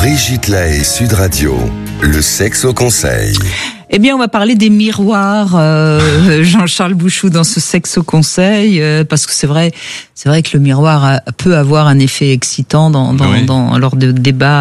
Brigitte Lahaie, Sud Radio, le sexe au conseil. Eh bien, on va parler des miroirs, Jean-Charles Bouchou, dans ce sexe au conseil, parce que c'est vrai que le miroir peut avoir un effet excitant lors de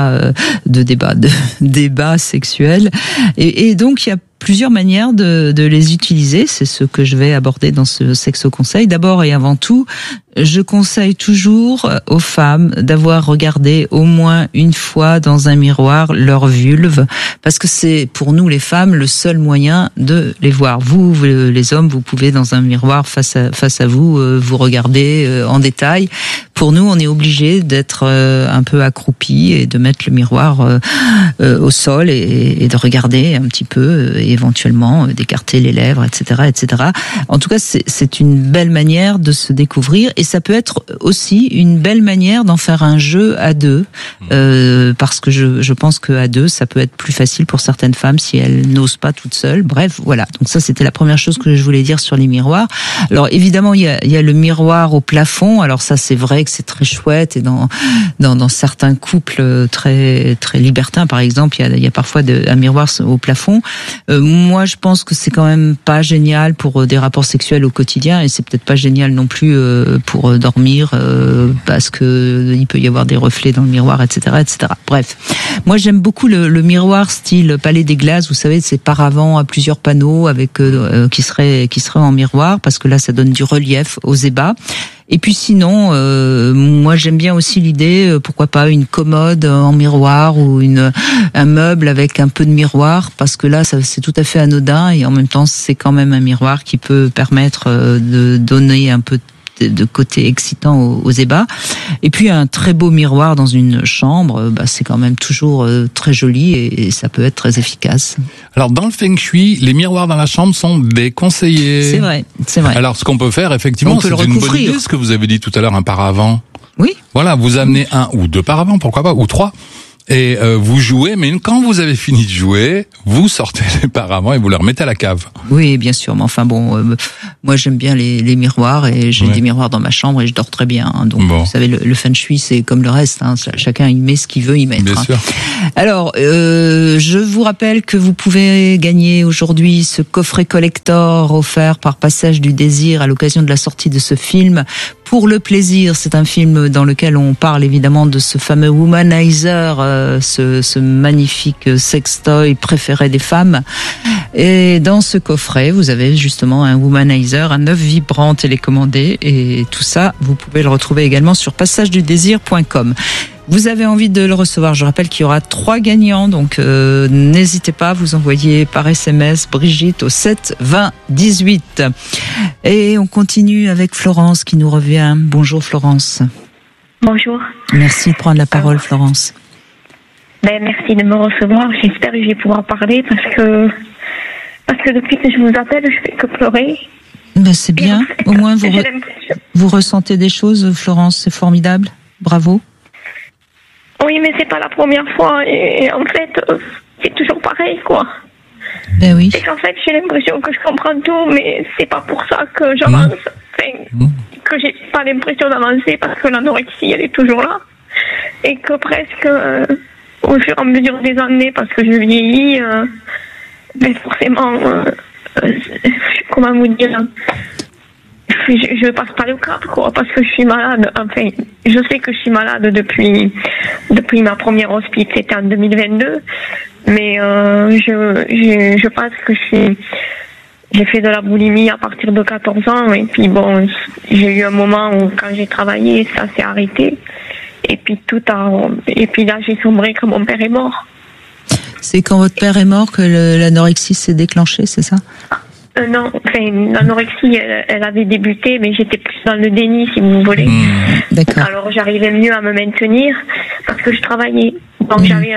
débats sexuels, et donc il y a plusieurs manières de les utiliser. C'est ce que je vais aborder dans ce sexe au conseil. D'abord et avant tout, je conseille toujours aux femmes d'avoir regardé au moins une fois dans un miroir leur vulve, parce que c'est pour nous les femmes le seul moyen de les voir. Vous les hommes, vous pouvez dans un miroir face à vous, vous regarder en détail. Pour nous, on est obligé d'être un peu accroupi et de mettre le miroir au sol et de regarder un petit peu, et éventuellement d'écarter les lèvres, etc., etc. En tout cas, c'est une belle manière de se découvrir, et ça peut être aussi une belle manière d'en faire un jeu à deux, parce que je pense qu'à deux, ça peut être plus facile pour certaines femmes si elles n'osent pas toutes seules. Bref, voilà. Donc ça, c'était la première chose que je voulais dire sur les miroirs. Alors évidemment, il y a le miroir au plafond. Alors ça, c'est vrai que c'est très chouette, et dans certains couples très très libertins, par exemple, il y a parfois un miroir au plafond. Moi, je pense que c'est quand même pas génial pour des rapports sexuels au quotidien, et c'est peut-être pas génial non plus pour dormir, parce que il peut y avoir des reflets dans le miroir, etc., etc. Bref, moi j'aime beaucoup le miroir style Palais des Glaces. Vous savez, ces paravents à plusieurs panneaux avec qui seraient en miroir, parce que là, ça donne du relief aux ébats. Et puis sinon, moi j'aime bien aussi l'idée, pourquoi pas une commode en miroir, ou un meuble avec un peu de miroir, parce que là c'est tout à fait anodin, et en même temps c'est quand même un miroir qui peut permettre de donner un peu de côté excitant aux ébats. Et puis un très beau miroir dans une chambre, c'est quand même toujours très joli, et ça peut être très efficace. Alors dans le Feng Shui, les miroirs dans la chambre sont déconseillés. C'est vrai. Alors ce qu'on peut faire, effectivement, c'est une bonne idée, ce que vous avez dit tout à l'heure, un paravent. Oui. Voilà, vous amenez un ou deux paravents, pourquoi pas, ou trois. Et vous jouez, mais quand vous avez fini de jouer, vous sortez les paravents et vous les remettez à la cave. Oui, bien sûr, mais enfin bon, moi j'aime bien les miroirs, et j'ai des miroirs dans ma chambre et je dors très bien. Donc vous savez, le Feng Shui, c'est comme le reste, chacun y met ce qu'il veut y mettre. Bien sûr. Alors, je vous rappelle que vous pouvez gagner aujourd'hui ce coffret collector offert par Passage du Désir à l'occasion de la sortie de ce film. Pour le plaisir, c'est un film dans lequel on parle évidemment de ce fameux womanizer, ce magnifique sextoy préféré des femmes. Et dans ce coffret, vous avez justement un womanizer, un œuf vibrant télécommandé, et tout ça, vous pouvez le retrouver également sur passagedudésir.com. Vous avez envie de le recevoir, je rappelle qu'il y aura 3 gagnants, donc n'hésitez pas, vous envoyez par SMS Brigitte au 7 20 18. Et on continue avec Florence qui nous revient. Bonjour Florence. Bonjour. Merci de prendre la parole, Florence. Merci de me recevoir, j'espère que je vais pouvoir parler, parce que depuis que je vous appelle, je fais que pleurer. C'est bien, au moins vous ressentez des choses, Florence, c'est formidable, bravo. Oui, mais c'est pas la première fois, et en fait, c'est toujours pareil, quoi. Ben oui. C'est qu'en fait, j'ai l'impression que je comprends tout, mais c'est pas pour ça que j'avance. Que j'ai pas l'impression d'avancer, parce que l'anorexie, elle est toujours là. Et que presque, au fur et à mesure des années, parce que je vieillis, forcément, comment vous dire, je passe pas le cap, quoi, parce que je suis malade. Enfin, je sais que je suis malade depuis ma première hospice, c'était en 2022, mais je pense que j'ai fait de la boulimie à partir de 14 ans, et puis bon, j'ai eu un moment où quand j'ai travaillé, ça s'est arrêté, et puis là j'ai sombré quand mon père est mort. C'est quand votre père est mort que l'anorexie s'est déclenchée, c'est ça? Non, l'anorexie, elle avait débuté, mais j'étais plus dans le déni, si vous voulez. D'accord. Alors j'arrivais mieux à me maintenir parce que je travaillais. Donc j'avais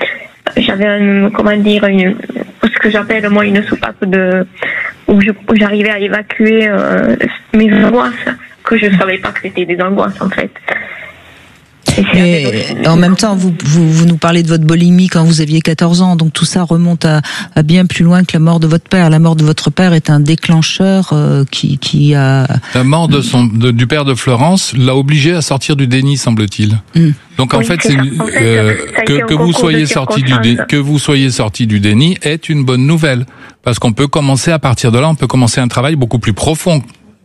comment dire, ce que j'appelle moi une soupape où j'arrivais à évacuer mes angoisses, que je savais pas que c'était des angoisses en fait. Mais en même temps, vous nous parlez de votre boulimie quand vous aviez 14 ans, donc tout ça remonte à bien plus loin que la mort de votre père. La mort de votre père est un déclencheur qui a... La mort du père de Florence l'a obligé à sortir du déni, semble-t-il. Donc en fait, que vous soyez sorti du déni est une bonne nouvelle, parce qu'on peut commencer à partir de là, on peut commencer un travail beaucoup plus profond.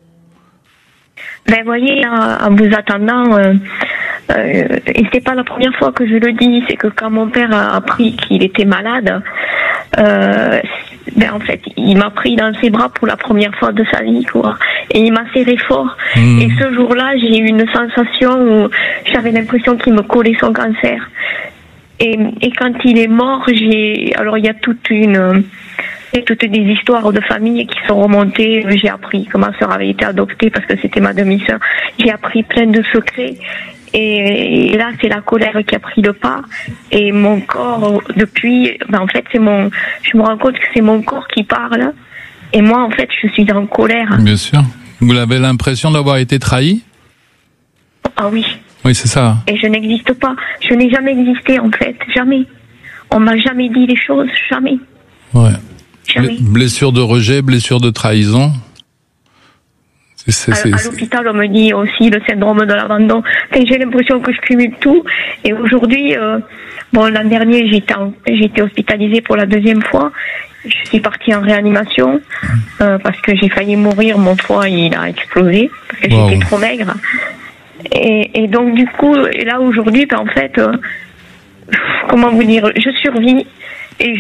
Ben voyez, en vous attendant, et c'est pas la première fois que je le dis, c'est que quand mon père a appris qu'il était malade, en fait, il m'a pris dans ses bras pour la première fois de sa vie, quoi. Et il m'a serré fort. Et ce jour-là, j'ai eu une sensation où j'avais l'impression qu'il me collait son cancer. Et quand il est mort, alors il y a toutes des histoires de famille qui sont remontées. J'ai appris que ma sœur avait été adoptée parce que c'était ma demi-sœur. J'ai appris plein de secrets. Et là, c'est la colère qui a pris le pas. Et mon corps, depuis, en fait, je me rends compte que c'est mon corps qui parle. Et moi, en fait, je suis en colère. Bien sûr. Vous avez l'impression d'avoir été trahi ? Ah oui. Oui, c'est ça. Et je n'existe pas. Je n'ai jamais existé, en fait. Jamais. On m'a jamais dit les choses. Jamais. Ouais. Jamais. Blessure de rejet, blessure de trahison. À l'hôpital, on me dit aussi le syndrome de l'abandon. J'ai l'impression que je cumule tout. Et aujourd'hui, l'an dernier, j'ai été hospitalisée pour la deuxième fois. Je suis partie en réanimation parce que j'ai failli mourir. Mon foie, il a explosé parce que j'étais trop maigre. Et donc, du coup, et là, aujourd'hui, en fait, comment vous dire, je survis et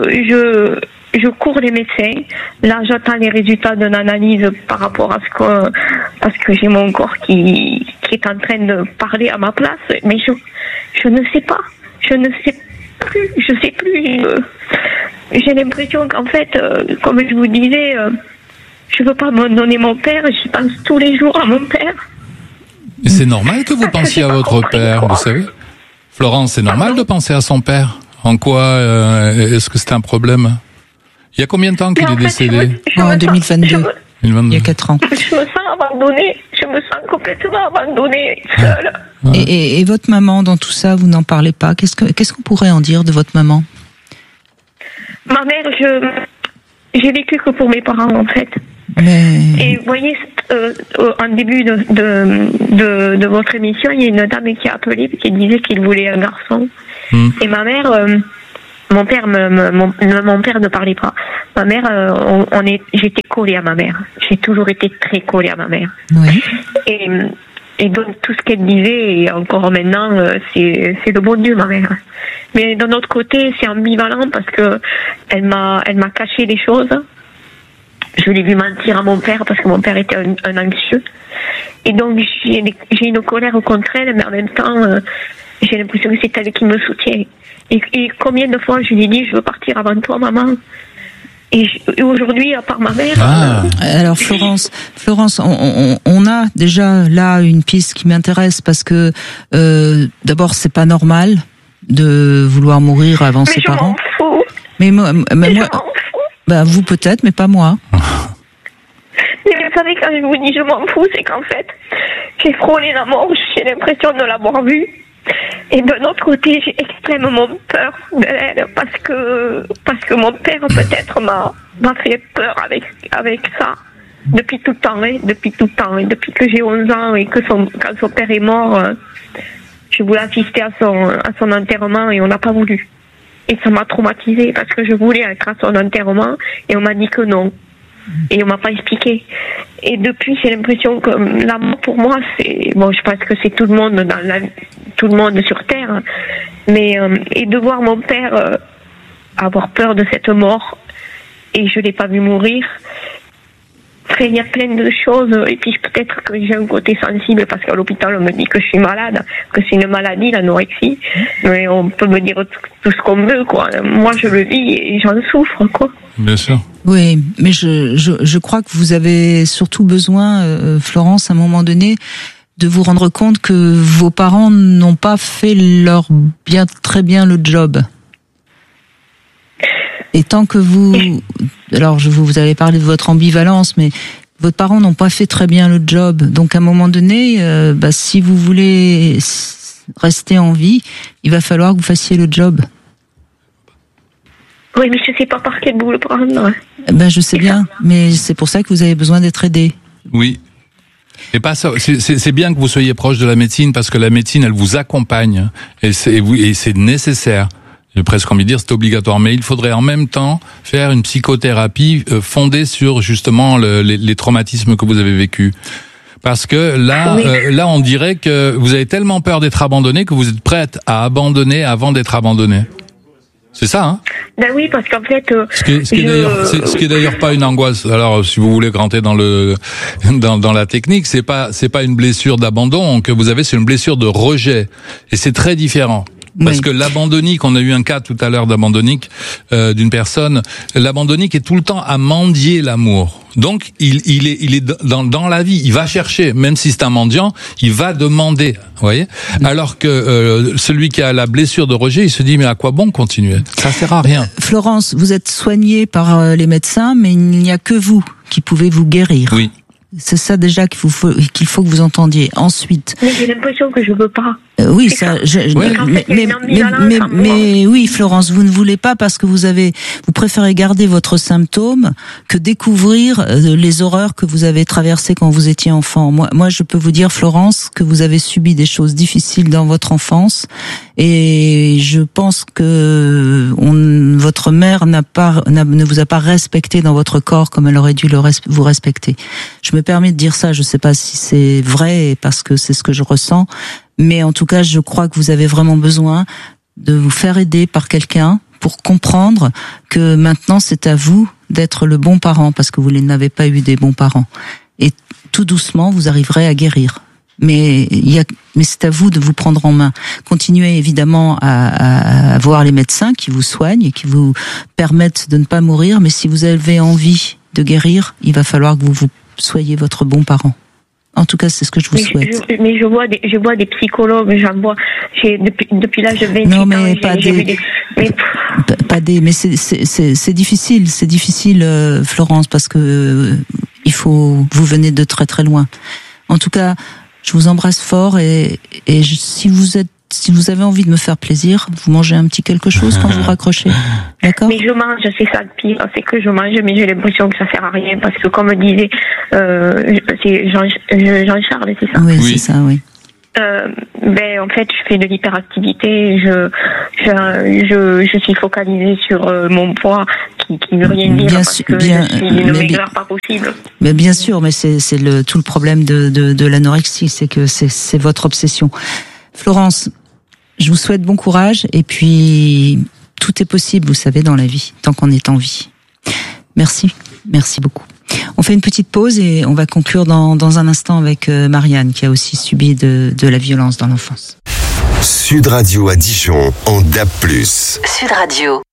je cours les médecins. Là, j'attends les résultats d'une analyse par rapport à parce que j'ai mon corps qui est en train de parler à ma place. Mais je ne sais pas. Je ne sais plus. Je sais plus. J'ai l'impression qu'en fait, comme je vous disais, je veux pas abandonner mon père. J'y pense tous les jours à mon père. Et c'est normal que vous pensiez à votre père, vous savez. Florence, c'est normal de penser à son père. En quoi est-ce que c'est un problème ? Il y a combien de temps qu'il est décédé ? En 2022. Il y a 4 ans. Je me sens abandonnée. Je me sens complètement abandonnée, seule. Et votre maman, dans tout ça, vous n'en parlez pas. Qu'est-ce qu'on pourrait en dire de votre maman ? Ma mère, j'ai vécu que pour mes parents, en fait. Et vous voyez, en début de votre émission, il y a une dame qui a appelé et qui disait qu'il voulait un garçon. Et ma mère... Mon père ne parlait pas. Ma mère, j'étais collée à ma mère. J'ai toujours été très collée à ma mère. Oui. Et donc tout ce qu'elle disait, et encore maintenant, c'est le bon Dieu, ma mère. Mais d'un autre côté, c'est ambivalent parce que elle m'a caché des choses. Je l'ai vu mentir à mon père parce que mon père était un anxieux. Et donc j'ai une colère contre elle, mais en même temps, j'ai l'impression que c'est elle qui me soutient. Et combien de fois je lui ai dit, je veux partir avant toi, maman. Et aujourd'hui, à part ma mère... Alors Florence, on a déjà là une piste qui m'intéresse parce que d'abord, c'est pas normal de vouloir mourir avant ses parents. Je m'en fous. Mais moi, vous peut-être, mais pas moi. Mais vous savez, quand je vous dis je m'en fous, c'est qu'en fait, j'ai frôlé la mort, j'ai l'impression de l'avoir vue. Et de l'autre côté, j'ai extrêmement peur d'elle parce que mon père peut-être m'a fait peur avec ça depuis tout le temps, et depuis que j'ai 11 ans et que quand son père est mort, je voulais assister à son enterrement et on n'a pas voulu. Et ça m'a traumatisée parce que je voulais être à son enterrement et on m'a dit que non. Et on m'a pas expliqué. Et depuis, j'ai l'impression que la mort pour moi, je pense que c'est tout le monde sur Terre. Mais et de voir mon père avoir peur de cette mort et je l'ai pas vu mourir. Après, il y a plein de choses et puis peut-être que j'ai un côté sensible parce qu'à l'hôpital on me dit que je suis malade, que c'est une maladie, l'anorexie. Mais on peut me dire tout ce qu'on veut, quoi. Moi, je le vis et j'en souffre, quoi. Bien sûr. Oui, mais je crois que vous avez surtout besoin, Florence, à un moment donné, de vous rendre compte que vos parents n'ont pas fait très bien le job. Et tant que alors vous avez parlé de votre ambivalence, mais vos parents n'ont pas fait très bien le job. Donc à un moment donné, si vous voulez rester en vie, il va falloir que vous fassiez le job. Oui, mais je sais pas par quel bout le prendre. Ben, je sais bien, mais c'est pour ça que vous avez besoin d'être aidé. Oui. Et pas ça. C'est bien que vous soyez proche de la médecine parce que la médecine, elle vous accompagne et c'est nécessaire. J'ai presque envie de dire c'est obligatoire, mais il faudrait en même temps faire une psychothérapie fondée sur justement les traumatismes que vous avez vécus. Parce que là, on dirait que vous avez tellement peur d'être abandonné que vous êtes prête à abandonner avant d'être abandonné. C'est ça, hein? Ben oui, parce qu'en fait, ce qui est d'ailleurs pas une angoisse. Alors, si vous voulez rentrer dans la technique, c'est pas une blessure d'abandon que vous avez, c'est une blessure de rejet. Et c'est très différent. Parce que l'abandonnique, on a eu un cas tout à l'heure d'abandonnique d'une personne. L'abandonnique est tout le temps à mendier l'amour. Donc il est dans la vie, il va chercher, même si c'est un mendiant, il va demander, vous voyez. Alors que celui qui a la blessure de rejet, il se dit mais à quoi bon continuer? Ça sert à rien. Florence, vous êtes soignée par les médecins, mais il n'y a que vous qui pouvez vous guérir. Oui. C'est ça déjà qu'il faut que vous entendiez. Ensuite. Mais j'ai l'impression que je veux pas. Oui, ça. Mais oui, Florence, vous ne voulez pas parce que vous préférez garder votre symptôme que découvrir les horreurs que vous avez traversées quand vous étiez enfant. Moi, je peux vous dire, Florence, que vous avez subi des choses difficiles dans votre enfance, et je pense que votre mère ne vous a pas respecté dans votre corps comme elle aurait dû vous respecter. Je me permets de dire ça. Je sais pas si c'est vrai parce que c'est ce que je ressens. Mais en tout cas, je crois que vous avez vraiment besoin de vous faire aider par quelqu'un pour comprendre que maintenant, c'est à vous d'être le bon parent parce que vous n'avez pas eu des bons parents. Et tout doucement, vous arriverez à guérir. Mais c'est à vous de vous prendre en main. Continuez évidemment à voir les médecins qui vous soignent et qui vous permettent de ne pas mourir. Mais si vous avez envie de guérir, il va falloir que vous soyez votre bon parent. En tout cas, c'est ce que je vous souhaite. Mais je vois des psychologues, j'en vois. Depuis l'âge de 28 non, mais ans, pas des. Mais c'est difficile, Florence, parce que vous venez de très très loin. En tout cas, je vous embrasse fort et si vous avez envie de me faire plaisir, vous mangez un petit quelque chose quand vous raccrochez. D'accord? Mais je mange, c'est ça le pire, c'est que je mange, mais j'ai l'impression que ça sert à rien, parce que comme disait, c'est Jean-Charles, c'est ça? Oui, c'est ça, oui. En fait, je fais de l'hyperactivité, je suis focalisée sur mon poids qui ne veut rien dire parce que je suis une maigreur pas possible. Mais bien sûr, mais c'est tout le problème de l'anorexie, c'est que c'est votre obsession. Florence, je vous souhaite bon courage et puis tout est possible, vous savez, dans la vie, tant qu'on est en vie. Merci beaucoup. On fait une petite pause et on va conclure dans un instant avec Marianne qui a aussi subi de la violence dans l'enfance. Sud Radio à Dijon en DAB+. Sud Radio.